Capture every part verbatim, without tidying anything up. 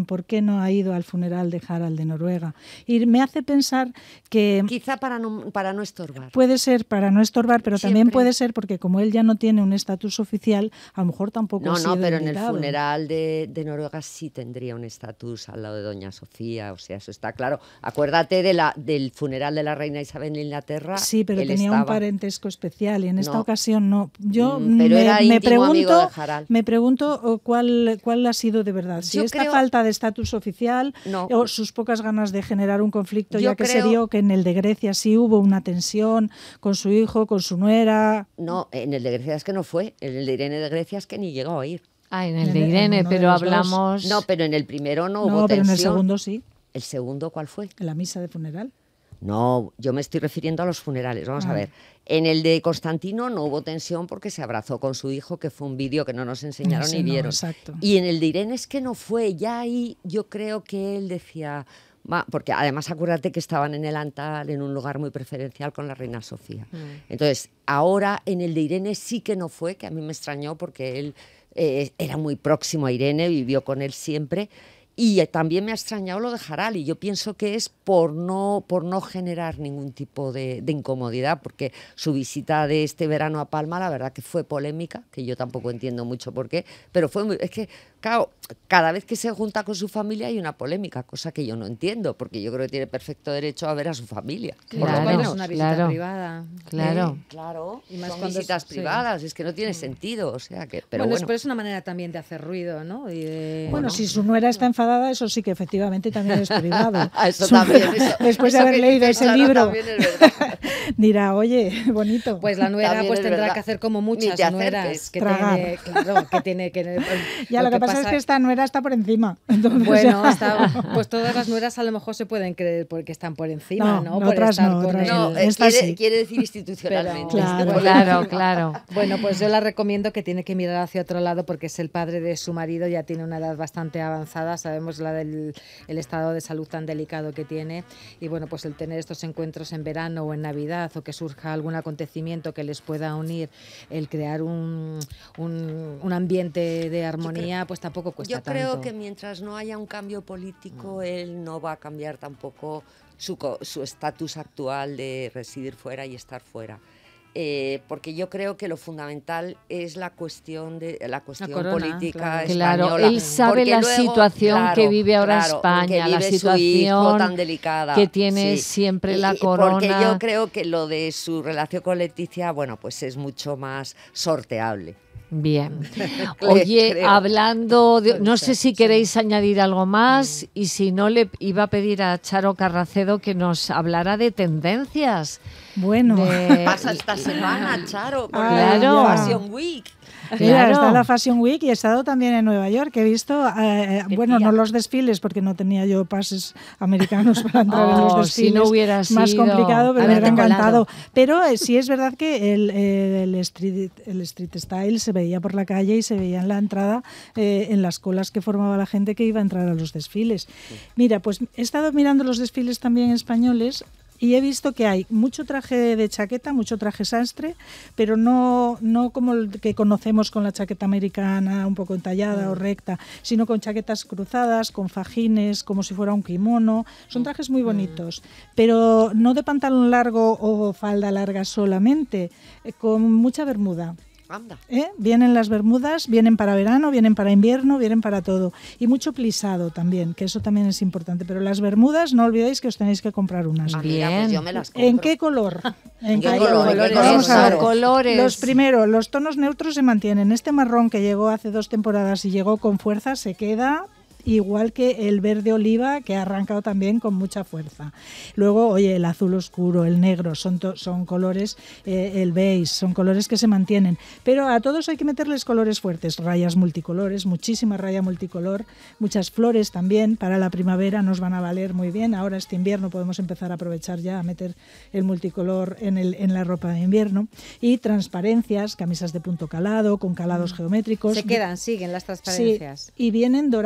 en por qué no ha ido al funeral de Harald de Noruega. Y me hace pensar que... Quizá para no, para no estorbar. Puede ser para no estorbar, pero Siempre. también puede ser porque como él ya no tiene un estatus oficial, a lo mejor tampoco No, ha sido no, pero invitado. en el funeral de, de Noruega sí tendría un estatus al lado de Doña Sofía, o sea, eso está claro. Acuérdate de la, del funeral de la reina Isabel en Inglaterra. Sí, pero tenía estaba... un parentesco especial y en esta no. ocasión no. Yo mm, pero me, era me íntimo pregunto, amigo de Harald. me pregunto cuál, cuál ha sido de verdad. Si Yo esta creo... falta de estatus oficial no. o sus pocas ganas de generar un conflicto, Yo ya que creo... se vio que en el de Grecia sí hubo una tensión con su hijo, con su nuera. No, en el de Grecia es que no fue, en el de Irene de Grecia es que ni llegó a ir. Ah, en el de Irene, en pero de hablamos... Dos. No, pero en el primero no, no hubo pero tensión. en el segundo sí. ¿El segundo cuál fue? En la misa de funeral. No, yo me estoy refiriendo a los funerales. Vamos ah. a ver. En el de Constantino no hubo tensión porque se abrazó con su hijo, que fue un vídeo que no nos enseñaron Ese ni no, vieron. Exacto. Y en el de Irene es que no fue. Ya ahí yo creo que él decía... Va, porque además acuérdate que estaban en el Antal, en un lugar muy preferencial con la reina Sofía. Mm. Entonces, ahora en el de Irene sí que no fue, que a mí me extrañó porque él eh, era muy próximo a Irene, vivió con él siempre. Y eh, también me ha extrañado lo de Harald, y yo pienso que es por no, por no generar ningún tipo de, de incomodidad, porque su visita de este verano a Palma, la verdad que fue polémica, que yo tampoco entiendo mucho por qué, pero fue muy, es que, claro, cada vez que se junta con su familia hay una polémica, cosa que yo no entiendo, porque yo creo que tiene perfecto derecho a ver a su familia. Claro, por lo menos. es una visita claro, privada. Claro. Eh, claro, y más son cuando visitas es, privadas, sí. es que no tiene sentido, o sea que, pero bueno, bueno. pero es una manera también de hacer ruido, ¿no? Y de, bueno, bueno, si su nuera está enfadada, eso sí que efectivamente también es privado. Eso también, eso, después eso de haber leído ese claro, libro, dirá, oye, bonito. Pues la nuera también pues tendrá verdad. que hacer como muchas nueras que tragar. tiene, claro, que tiene que ya lo, lo que, que pasa, pasa es que esta nuera está por encima. Entonces, bueno, está, pues todas las nueras a lo mejor se pueden creer porque están por encima, ¿no? No, por otras estar no, con otras el... no eh, quiere, quiere decir institucionalmente. Pero, claro, claro, claro. Bueno, pues yo la recomiendo que tiene que mirar hacia otro lado porque es el padre de su marido, ya tiene una edad bastante avanzada, sabemos la del el estado de salud tan delicado que tiene y bueno, pues el tener estos encuentros en verano o en Navidad o que surja algún acontecimiento que les pueda unir, el crear un, un, un ambiente de armonía, creo, pues tampoco cuesta tanto. Yo creo que mientras no haya un cambio político, él no va a cambiar tampoco su su estatus actual de residir fuera y estar fuera. Eh, porque yo creo que lo fundamental es la cuestión de la cuestión la corona, política claro. española. Claro, él sabe la luego, situación claro, que vive ahora claro, España, la situación tan delicada, que tiene sí. siempre y, la corona. Porque yo creo que lo de su relación con Leticia, bueno, pues es mucho más sorteable. Bien. Oye, creo. hablando, de, no sé si queréis añadir algo más y si no le iba a pedir a Charo Carracedo que nos hablara de tendencias. Bueno, de... pasa esta semana, Charo, con claro. la Fashion Week. Claro. Mira, está la Fashion Week y he estado también en Nueva York. He visto, eh, bueno, no los desfiles porque no tenía yo pases americanos para entrar oh, en los desfiles. Si no hubiera más sido. complicado, pero me hubiera encantado. Colado. Pero eh, sí es verdad que el, el, street, el street style se veía por la calle y se veía en la entrada, eh, en las colas que formaba la gente que iba a entrar a los desfiles. Mira, pues he estado mirando los desfiles también españoles. Y he visto que hay mucho traje de chaqueta, mucho traje sastre, pero no, no como el que conocemos con la chaqueta americana, un poco entallada mm. o recta, sino con chaquetas cruzadas, con fajines, como si fuera un kimono. Son trajes muy bonitos, mm. pero no de pantalón largo o falda larga solamente, eh, con mucha bermuda. Anda. ¿Eh? Vienen las bermudas, vienen para verano, vienen para invierno, vienen para todo. Y mucho plisado también, que eso también es importante. Pero las bermudas, no olvidéis que os tenéis que comprar unas. Ah, mira, pues yo me las compro. ¿En qué color? ¿En qué color? colores? Vamos a ver. colores. Los primero, los tonos neutros se mantienen. Este marrón que llegó hace dos temporadas y llegó con fuerza se queda igual que el verde oliva, que ha arrancado también con mucha fuerza. Luego, oye, el azul oscuro, el negro, son, to- son colores, eh, el beige, son colores que se mantienen. Pero a todos hay que meterles colores fuertes, rayas multicolores, muchísima raya multicolor, muchas flores también. Para la primavera nos van a valer muy bien. Ahora este invierno podemos empezar a aprovechar ya a meter el multicolor en, el, en la ropa de invierno. Y transparencias, camisas de punto calado, con calados geométricos. Se quedan, siguen las transparencias. Sí, y vienen dorados también.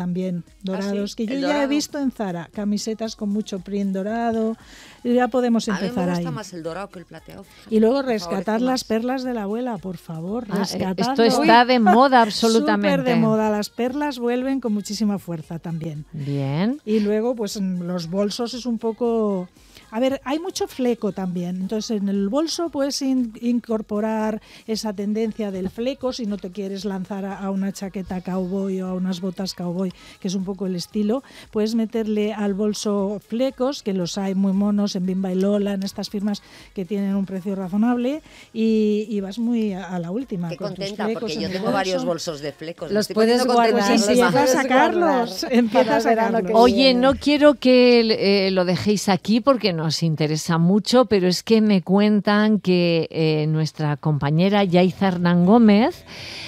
también, dorados, ¿Ah, sí? que yo ¿El ya dorado? he visto en Zara, camisetas con mucho print dorado, ya podemos empezar A mí me gusta ahí. más el dorado que el plateado. Y luego Me rescatar favorece las más. perlas de la abuela, por favor, Ah, rescatadlo. esto está de moda absolutamente. Súper de moda, las perlas vuelven con muchísima fuerza también. Bien. Y luego, pues los bolsos es un poco... A ver, hay mucho fleco también, entonces en el bolso puedes in- incorporar esa tendencia del fleco si no te quieres lanzar a, a una chaqueta cowboy o a unas botas cowboy, que es un poco el estilo. Puedes meterle al bolso flecos, que los hay muy monos en Bimba y Lola, en estas firmas que tienen un precio razonable, y, y vas muy a, a la última. Qué con tus contenta, flecos porque en yo el tengo bolso. varios bolsos de flecos. me Los estoy puedes poniendo contenta guardar, con Pues los empieza a demás. sacarlos, empieza a Para el verano sacarlos. que Oye, viene. no quiero que eh, lo dejéis aquí porque nos interesa mucho, pero es que me cuentan que eh, nuestra compañera Yaiza Hernán Gómez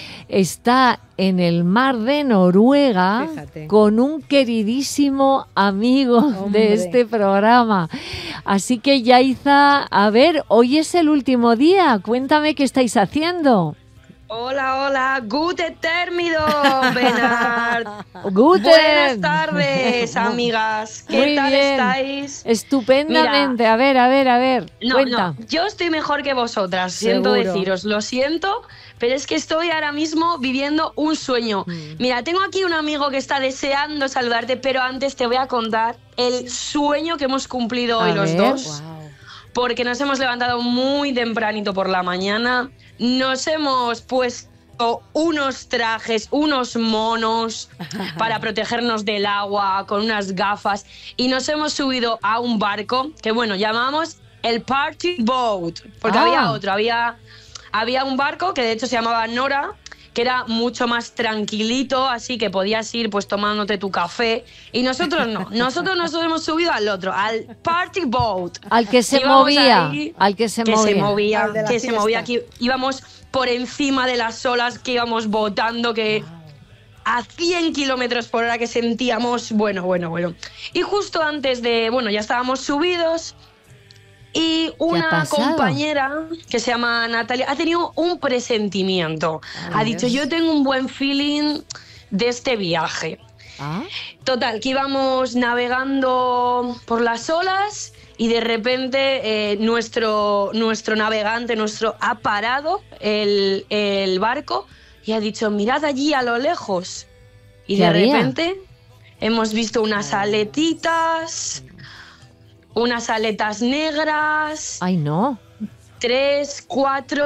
está en el mar de Noruega Fíjate. con un queridísimo amigo Hombre. de este programa. Así que Yaiza, a ver, hoy es el último día, cuéntame qué estáis haciendo. Hola, hola, gute termido, Bernard. Guten. Buenas tardes, amigas. ¿Qué Muy tal bien. estáis? Estupendamente. A ver, a ver, a ver. No, cuenta. no, yo estoy mejor que vosotras, siento Seguro. deciros, lo siento, pero es que estoy ahora mismo viviendo un sueño. Mira, tengo aquí un amigo que está deseando saludarte, pero antes te voy a contar el sueño que hemos cumplido hoy A los ver. dos. Porque nos hemos levantado muy tempranito por la mañana, nos hemos puesto unos trajes, unos monos para protegernos del agua, con unas gafas, y nos hemos subido a un barco que, bueno, llamamos el Party Boat, porque Ah. había otro, había, había un barco que de hecho se llamaba Nora, que era mucho más tranquilito, así que podías ir pues tomándote tu café, y nosotros no, nosotros nos hemos subido al otro, al Party Boat. Al que se Íbamos movía, ahí, al que se que movía. se movía, Al de la que se fiesta. movía, que íbamos por encima de las olas, que íbamos botando, que a cien kilómetros por hora, que sentíamos, bueno, bueno, bueno. Y justo antes de, bueno, ya estábamos subidos, y una pasado? compañera que se llama Natalia ha tenido un presentimiento. Ha dicho, yo tengo un buen feeling de este viaje. Ah, Total, que íbamos navegando por las olas y de repente eh, nuestro, nuestro navegante, nuestro ha parado el, el barco y ha dicho, mirad allí a lo lejos. Y ¿Qué de había? repente hemos visto unas aletitas, unas aletas negras, ay, no. tres, cuatro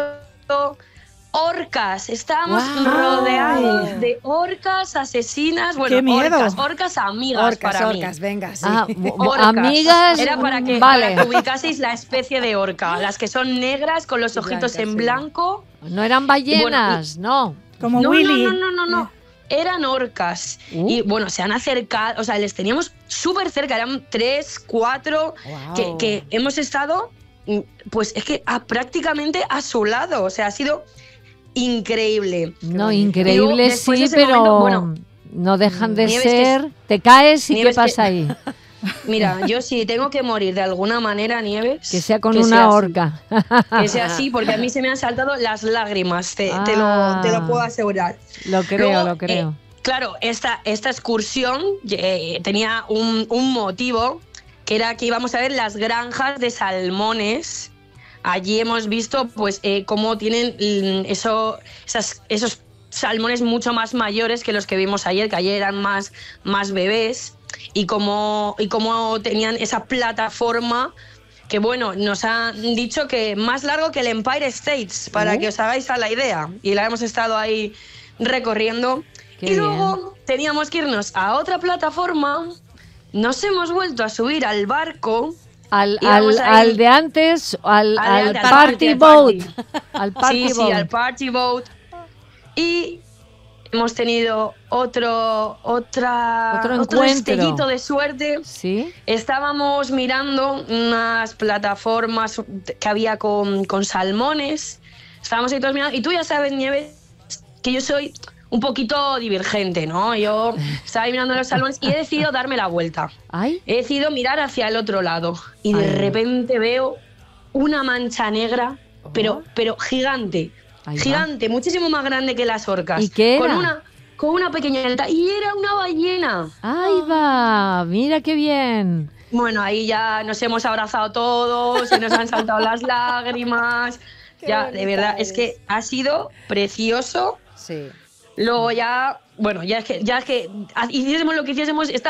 orcas. Estábamos ¡Guau! rodeados de orcas asesinas. Bueno, ¡Qué miedo! orcas, orcas amigas Orcas, para orcas, mí. venga, sí. Ah, bu- bu- Orcas. amigas, Era para que, vale. para que ubicaseis la especie de orca. Las que son negras con los Y ojitos blancas, en sí. blanco. No eran ballenas, no. Como no, Willy. no, no, no, no, no. Eran orcas. Uh. Y bueno, se han acercado, o sea, les teníamos súper cerca, eran tres, cuatro, Guau. que, que hemos estado, mm, pues es que a- prácticamente a su lado. O sea, ha sido increíble. No, Y increíble luego, después sí, de ese pero momento, bueno, no dejan de Nieves, que ser. Te caes y Nieves, ¿qué pasa que- ahí? Mira, yo si tengo que morir de alguna manera, Nieves. Que sea con que una sea así. horca. Que sea así, porque a mí se me han saltado las lágrimas, te, te Ah. lo, te lo puedo asegurar. Lo creo, Luego, lo creo. eh, claro, esta, esta excursión eh, tenía un, un motivo, que era que íbamos a ver las granjas de salmones. Allí hemos visto pues eh, cómo tienen mm, eso, esas, esos salmones mucho más mayores que los que vimos ayer, que ayer eran más, más bebés, y cómo, y cómo tenían esa plataforma que, bueno, nos han dicho que más largo que el Empire State, para Uh. que os hagáis a la idea. Y la hemos estado ahí recorriendo. Qué y luego teníamos que irnos a otra plataforma. Nos hemos vuelto a subir al barco. Al, íbamos al, a ir- al de antes, al, Al de al antes, al party party, al boat. party. Al party sí, boat. sí, al party boat. Y hemos tenido otro, otra, Otro otro encuentro. destellito de suerte. Sí. Estábamos mirando unas plataformas que había con, con salmones. Estábamos ahí todos mirando. Y tú ya sabes, Nieves, que yo soy un poquito divergente, ¿no? Yo estaba ahí mirando los salmones y he decidido darme la vuelta. Ay, He decidido mirar hacia el otro lado. Y de Ay. repente veo una mancha negra, pero, pero gigante. Ahí va. Gigante, muchísimo más grande que las orcas. ¿Y qué Con era? una, con una pequeña aleta y era una ballena. ¡Ahí va! ¡Mira qué bien! Bueno, ahí ya nos hemos abrazado todos, se nos han saltado las lágrimas. Ya, de verdad, es. es que ha sido precioso. Sí. Luego ya, bueno, ya es que, ya es que hiciésemos lo que hiciésemos, está